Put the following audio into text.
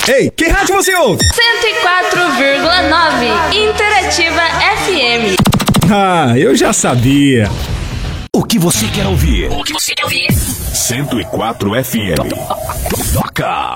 Ei, que rádio você ouve? 104,9 Interativa FM. Ah, eu já sabia. O que você quer ouvir? 104 FM. Toca!